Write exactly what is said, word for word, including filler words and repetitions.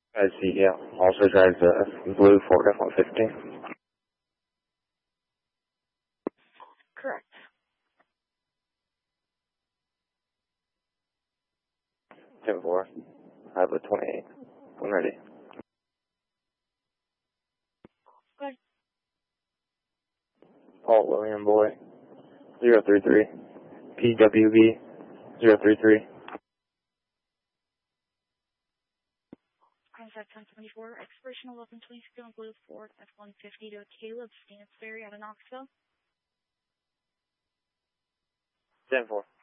I see, yeah. Also drives a blue Ford F one fifty. Correct. ten four. I have a twenty-eight. I'm ready. Good. Paul William Boy. zero three three. P W B. zero three three. Contact ten twenty-four, expiration eleven twenty-two on blue Ford F one fifty to Caleb Stansberry out of Knoxville. ten four.